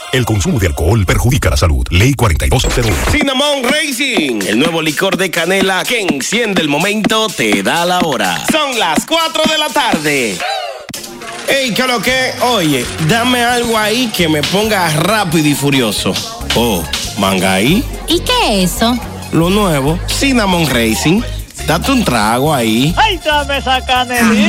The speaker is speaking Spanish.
El consumo de alcohol perjudica la salud. Ley 4201. Cinnamon Racing, el nuevo licor de canela que enciende el momento, te da la hora. Son las 4 de la tarde. Ey, ¿qué lo que? Oye, dame algo ahí que me ponga rápido y furioso. Oh, ¿mangaí? ¿Y qué es eso? Lo nuevo, Cinnamon Racing. Date un trago ahí. ¡Ay, dame esa canelita!